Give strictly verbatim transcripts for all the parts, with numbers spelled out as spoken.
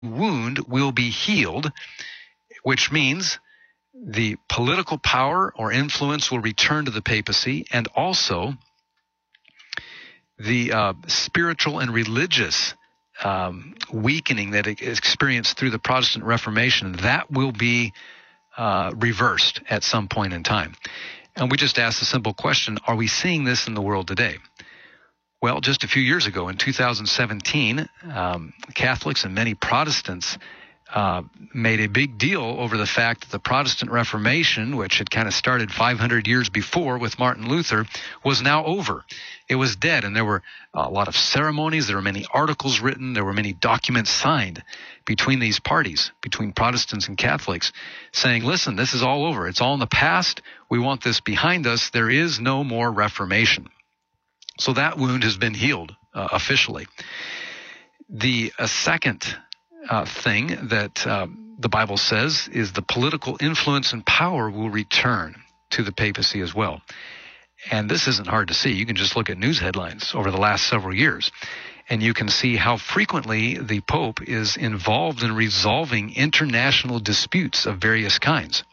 wound will be healed, which means the political power or influence will return to the papacy, and also the uh, spiritual and religious um, weakening that is experienced through the Protestant Reformation, that will be uh, reversed at some point in time. And we just asked the simple question, are we seeing this in the world today? Well, just a few years ago, in two thousand seventeen, um, Catholics and many Protestants uh, made a big deal over the fact that the Protestant Reformation, which had kind of started five hundred years before with Martin Luther, was now over. It was dead, and there were a lot of ceremonies, there were many articles written, there were many documents signed between these parties, between Protestants and Catholics, saying, listen, this is all over. It's all in the past. We want this behind us. There is no more Reformation. So that wound has been healed uh, officially. The uh, second uh, thing that uh, the Bible says is the political influence and power will return to the papacy as well. And this isn't hard to see. You can just look at news headlines over the last several years, and you can see how frequently the Pope is involved in resolving international disputes of various kinds.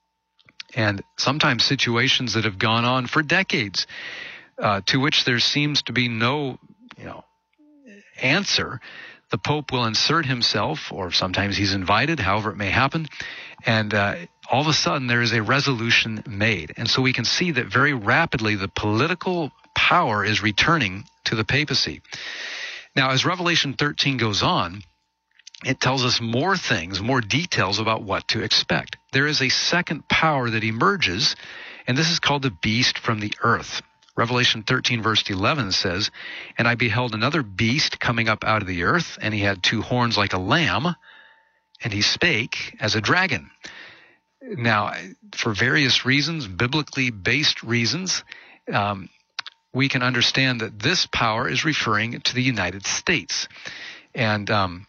And sometimes situations that have gone on for decades, Uh, to which there seems to be no, you know, answer. The Pope will insert himself, or sometimes he's invited, however it may happen, and uh, all of a sudden there is a resolution made. And so we can see that very rapidly the political power is returning to the papacy. Now, as Revelation thirteen goes on, it tells us more things, more details about what to expect. There is a second power that emerges, and this is called the beast from the earth. Revelation thirteen verse eleven says, and I beheld another beast coming up out of the earth, and he had two horns like a lamb, and he spake as a dragon. Now, for various reasons, biblically based reasons, um, we can understand that this power is referring to the United States. And um,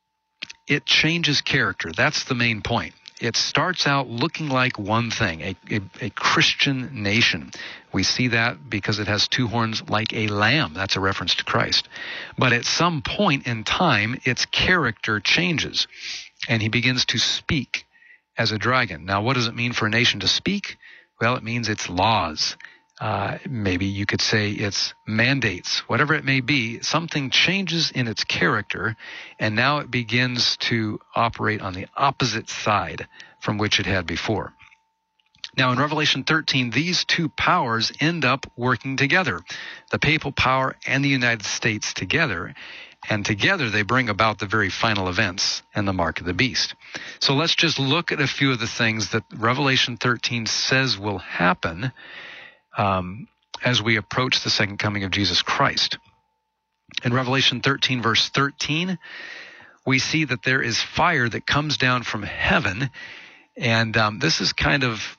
it changes character. That's the main point. It starts out looking like one thing, a, a, a Christian nation. We see that because it has two horns like a lamb. That's a reference to Christ. But at some point in time, its character changes, and he begins to speak as a dragon. Now, what does it mean for a nation to speak? Well, it means its laws. Uh, maybe you could say its mandates, whatever it may be. Something changes in its character, and now it begins to operate on the opposite side from which it had before. Now, in Revelation thirteen, these two powers end up working together, the papal power and the United States together, and together they bring about the very final events and the mark of the beast. So let's just look at a few of the things that Revelation thirteen says will happen Um, as we approach the second coming of Jesus Christ. In Revelation thirteen, verse thirteen, we see that there is fire that comes down from heaven, and um, this is kind of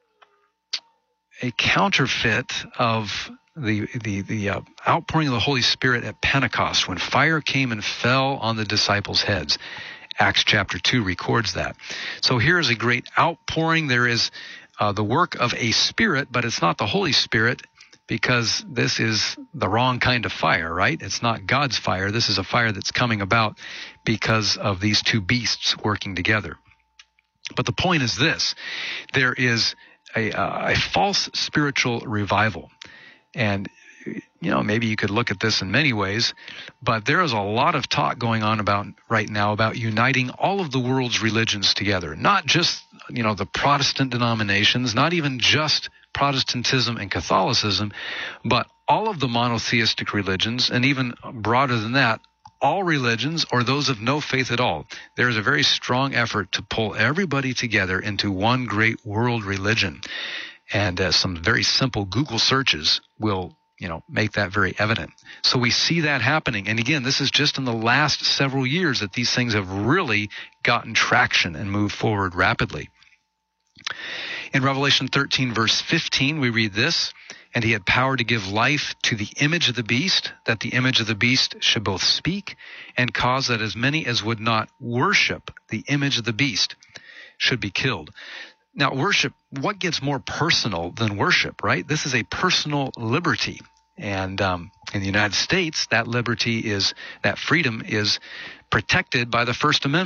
a counterfeit of the the, the uh, outpouring of the Holy Spirit at Pentecost, when fire came and fell on the disciples' heads. Acts chapter two records that. So here is a great outpouring. There is Uh, the work of a spirit, but it's not the Holy Spirit, because this is the wrong kind of fire, right? It's not God's fire. This is a fire that's coming about because of these two beasts working together. But the point is this: there is a, uh, a false spiritual revival. And, you know, maybe you could look at this in many ways, but there is a lot of talk going on about right now about uniting all of the world's religions together, not just, you know, the Protestant denominations, not even just Protestantism and Catholicism, but all of the monotheistic religions, and even broader than that, all religions or those of no faith at all. There is a very strong effort to pull everybody together into one great world religion. And uh, some very simple Google searches will, you know, make that very evident. So we see that happening. And again, this is just in the last several years that these things have really gotten traction and moved forward rapidly. In Revelation thirteen, verse fifteen, we read this: and he had power to give life to the image of the beast, that the image of the beast should both speak and cause that as many as would not worship the image of the beast should be killed. Now, worship, what gets more personal than worship, right? This is a personal liberty. And um, in the United States, that liberty is, that freedom is protected by the First Amendment.